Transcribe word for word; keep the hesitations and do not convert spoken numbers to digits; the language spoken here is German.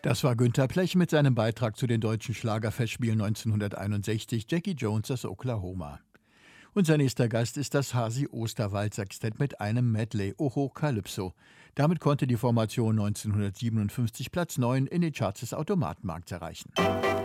Das war Günter Plech mit seinem Beitrag zu den deutschen Schlagerfestspielen neunzehnhunderteinundsechzig, Jackie Jones aus Oklahoma. Unser nächster Gast ist das Hasi-Osterwald-Sextett mit einem Medley, Oho Calypso. Damit konnte die Formation neunzehnhundertsiebenundfünfzig Platz neun in den Charts des Automatenmarkts erreichen.